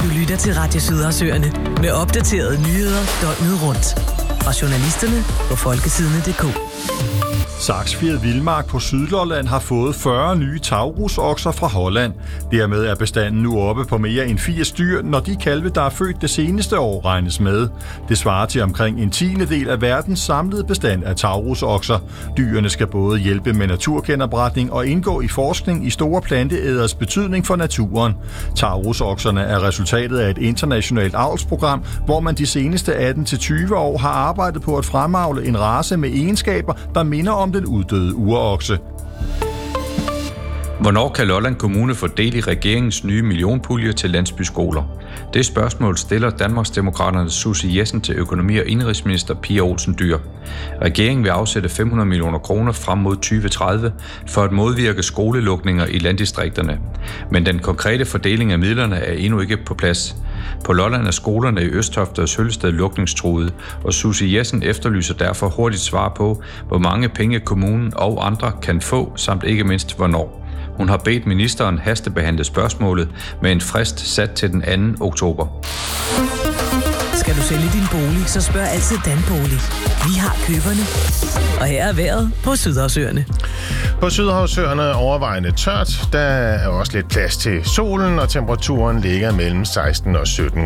lytter til Radio Sydhavsøerne med opdaterede nyheder døgnet rundt. Fra journalisterne på folketidene.dk. Saksfjed Vildmark på Sydlolland har fået 40 nye tagrusokser fra Holland. Dermed er bestanden nu oppe på mere end 80 dyr, når de kalve, der er født det seneste år, regnes med. Det svarer til omkring en tiendedel af verdens samlede bestand af tagrusokser. Dyrene skal både hjælpe med naturgenopretning og indgå i forskning i store planteæders betydning for naturen. Tagrusokserne er resultatet af et internationalt avlsprogram, hvor man de seneste 18-20 år har arbejdet på at fremavle en race med egenskaber, der minder om den uddøde urokse. Hvornår kan Lolland Kommune få del i regeringens nye millionpulje til landsbyskoler? Det spørgsmål stiller Danmarksdemokraternes Susie Jessen til økonomi- og indenrigsminister Pia Olsen Dyhr. Regeringen vil afsætte 500 millioner kroner frem mod 2030 for at modvirke skolelukninger i landdistrikterne. Men den konkrete fordeling af midlerne er endnu ikke på plads. På Lolland er skolerne i Østofte og Sølsted lukningstruede, og Susie Jessen efterlyser derfor hurtigt svar på, hvor mange penge kommunen og andre kan få, samt ikke mindst hvornår. Hun har bedt ministeren hastebehandle spørgsmålet med en frist sat til den 2. oktober. Skal du sælge din bolig, så spørg altid Danbolig. Vi har køberne. Og her er vejret på Sydhavsøerne. På Sydhavsøerne overvejende tørt. Der er også lidt plads til solen, og temperaturen ligger mellem 16 og 17